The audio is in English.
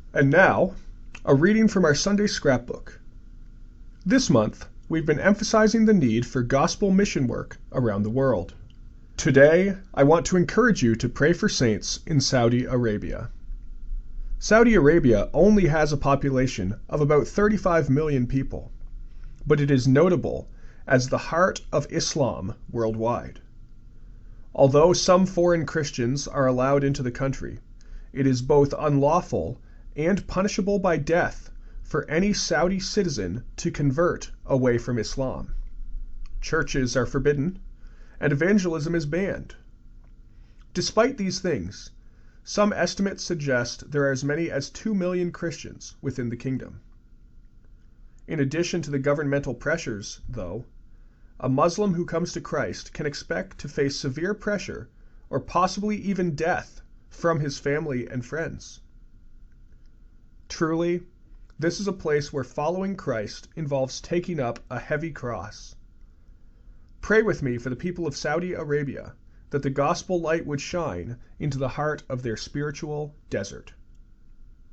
And now, a reading from our Sunday scrapbook. This month, we've been emphasizing the need for gospel mission work around the world. Today, I want to encourage you to pray for saints in Saudi Arabia. Saudi Arabia only has a population of about 35 million people, but it is notable as the heart of Islam worldwide. Although some foreign Christians are allowed into the country, it is both unlawful and punishable by death for any Saudi citizen to convert away from Islam. Churches are forbidden, and evangelism is banned. Despite these things, some estimates suggest there are as many as 2 million Christians within the kingdom. In addition to the governmental pressures, though, a Muslim who comes to Christ can expect to face severe pressure or possibly even death from his family and friends. Truly, this is a place where following Christ involves taking up a heavy cross. Pray with me for the people of Saudi Arabia that the gospel light would shine into the heart of their spiritual desert.